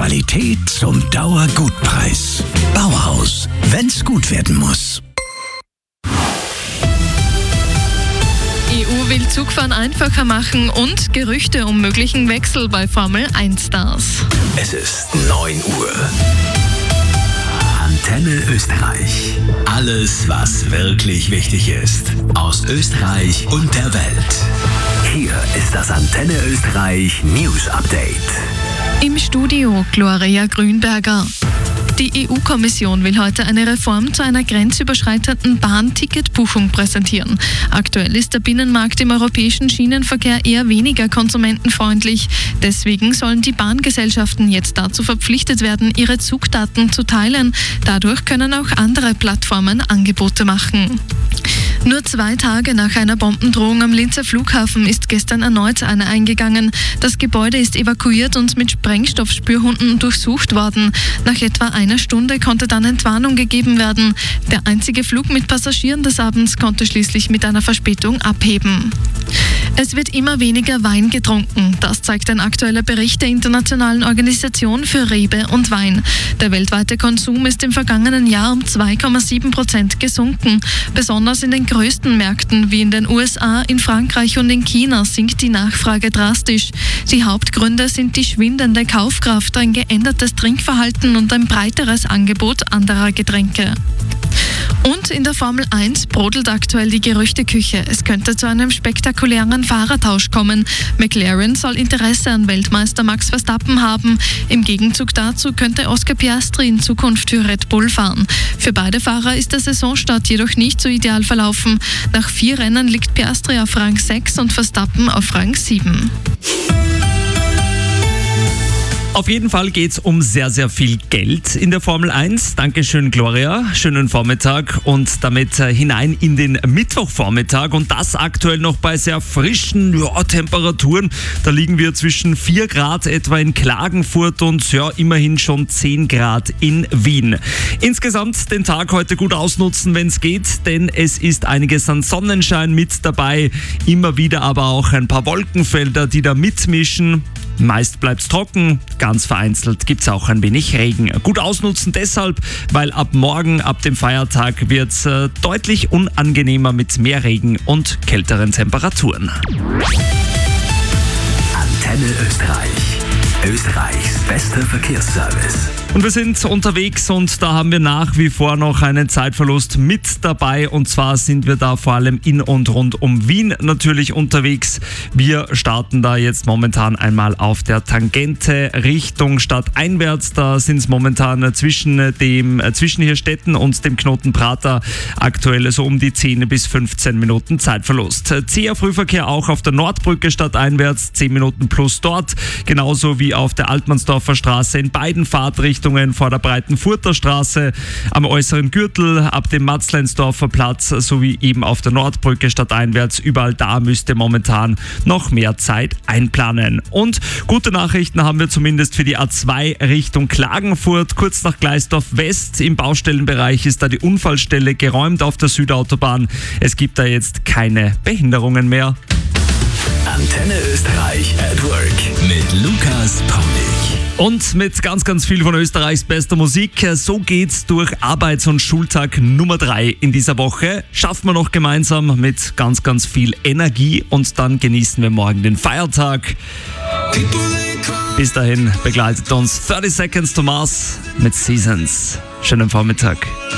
Qualität zum Dauergutpreis. Bauhaus, wenn's gut werden muss. EU will Zugfahren einfacher machen und Gerüchte um möglichen Wechsel bei Formel-1-Stars. Es ist 9 Uhr. Antenne Österreich. Alles, was wirklich wichtig ist. Aus Österreich und der Welt. Hier ist das Antenne Österreich News Update. Im Studio Gloria Grünberger. Die EU-Kommission will heute eine Reform zu einer grenzüberschreitenden Bahnticketbuchung präsentieren. Aktuell ist der Binnenmarkt im europäischen Schienenverkehr eher weniger konsumentenfreundlich. Deswegen sollen die Bahngesellschaften jetzt dazu verpflichtet werden, ihre Zugdaten zu teilen. Dadurch können auch andere Plattformen Angebote machen. Nur 2 Tage nach einer Bombendrohung am Linzer Flughafen ist gestern erneut eine eingegangen. Das Gebäude ist evakuiert und mit Sprengstoffspürhunden durchsucht worden. Nach etwa einer Stunde konnte dann Entwarnung gegeben werden. Der einzige Flug mit Passagieren des Abends konnte schließlich mit einer Verspätung abheben. Es wird immer weniger Wein getrunken. Das zeigt ein aktueller Bericht der Internationalen Organisation für Rebe und Wein. Der weltweite Konsum ist im vergangenen Jahr um 2,7% gesunken. Besonders in den größten Märkten wie in den USA, in Frankreich und in China sinkt die Nachfrage drastisch. Die Hauptgründe sind die schwindende Kaufkraft, ein geändertes Trinkverhalten und ein breiteres Angebot anderer Getränke. Und in der Formel 1 brodelt aktuell die Gerüchteküche. Es könnte zu einem spektakulären Fahrertausch kommen. McLaren soll Interesse an Weltmeister Max Verstappen haben. Im Gegenzug dazu könnte Oscar Piastri in Zukunft für Red Bull fahren. Für beide Fahrer ist der Saisonstart jedoch nicht so ideal verlaufen. Nach 4 Rennen liegt Piastri auf Rang 6 und Verstappen auf Rang 7. Auf jeden Fall geht es um sehr, sehr viel Geld in der Formel 1. Dankeschön, Gloria. Schönen Vormittag und damit hinein in den Mittwochvormittag. Und das aktuell noch bei sehr frischen Temperaturen. Da liegen wir zwischen 4 Grad etwa in Klagenfurt und immerhin schon 10 Grad in Wien. Insgesamt den Tag heute gut ausnutzen, wenn es geht, denn es ist einiges an Sonnenschein mit dabei. Immer wieder aber auch ein paar Wolkenfelder, die da mitmischen. Meist bleibt es trocken, ganz vereinzelt gibt es auch ein wenig Regen. Gut ausnutzen deshalb, weil ab morgen, ab dem Feiertag, wird es deutlich unangenehmer mit mehr Regen und kälteren Temperaturen. Antenne Österreich. Österreichs bester Verkehrsservice. Und wir sind unterwegs und da haben wir nach wie vor noch einen Zeitverlust mit dabei. Und zwar sind wir da vor allem in und rund um Wien natürlich unterwegs. Wir starten da jetzt momentan einmal auf der Tangente Richtung stadteinwärts. Da sind es momentan zwischen hier Städten und dem Knoten Prater aktuell so um die 10 bis 15 Minuten Zeitverlust. Zäher Frühverkehr auch auf der Nordbrücke stadteinwärts, 10 Minuten plus dort. Genauso wie auf der Altmannsdorfer Straße in beiden Fahrtrichtungen vor der Breitenfurter Straße, am äußeren Gürtel, ab dem Matzleinsdorfer Platz sowie eben auf der Nordbrücke stadteinwärts. Überall da müsst ihr momentan noch mehr Zeit einplanen. Und gute Nachrichten haben wir zumindest für die A2 Richtung Klagenfurt. Kurz nach Gleisdorf West im Baustellenbereich ist da die Unfallstelle geräumt auf der Südautobahn. Es gibt da jetzt keine Behinderungen mehr. Antenne Österreich at Work mit Lukas Paulik. Und mit ganz, ganz viel von Österreichs bester Musik. So geht's durch Arbeits- und Schultag Nummer 3 in dieser Woche. Schaffen wir noch gemeinsam mit ganz, ganz viel Energie und dann genießen wir morgen den Feiertag. Bis dahin begleitet uns 30 Seconds to Mars mit Seasons. Schönen Vormittag.